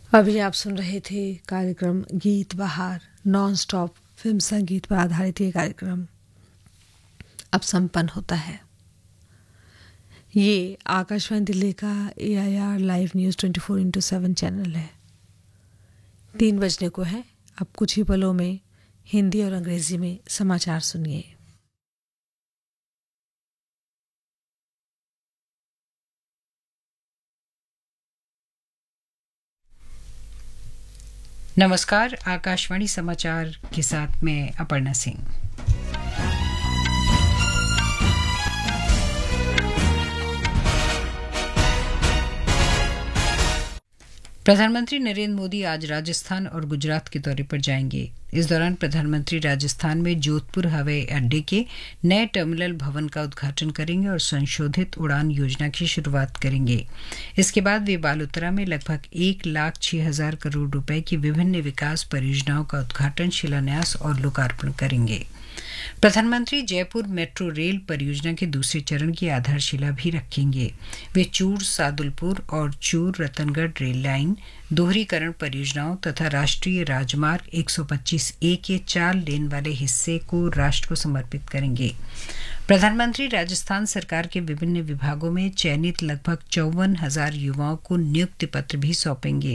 अभी आप सुन रहे थे कार्यक्रम गीत बहार नॉन स्टॉप फिल्म संगीत पर आधारित ये कार्यक्रम अब संपन्न होता है। ये आकाशवाणी दिल्ली का AIR लाइव न्यूज़ 24/7 चैनल है। 3 बजने को है। अब कुछ ही पलों में हिंदी और अंग्रेजी में समाचार सुनिए। नमस्कार, आकाशवाणी समाचार के साथ मैं अपर्णा सिंह। प्रधानमंत्री नरेंद्र मोदी आज राजस्थान और गुजरात के दौरे पर जाएंगे। इस दौरान प्रधानमंत्री राजस्थान में जोधपुर हवाई अड्डे के नए टर्मिनल भवन का उद्घाटन करेंगे और संशोधित उड़ान योजना की शुरुआत करेंगे। इसके बाद वे बालोतरा में लगभग 1,06,000 करोड़ रुपए की विभिन्न विकास परियोजनाओं का उद्घाटन, शिलान्यास और लोकार्पण करेंगे। प्रधानमंत्री जयपुर मेट्रो रेल परियोजना के दूसरे चरण की आधारशिला भी रखेंगे। वे चूर सादुलपुर और चूर रतनगढ़ रेल लाइन, दोहरीकरण परियोजनाओं तथा राष्ट्रीय राजमार्ग 125A के 4 लेन वाले हिस्से को राष्ट्र को समर्पित करेंगे। प्रधानमंत्री राजस्थान सरकार के विभिन्न विभागों में चयनित लगभग 54,000 युवाओं को नियुक्ति पत्र भी सौंपेंगे।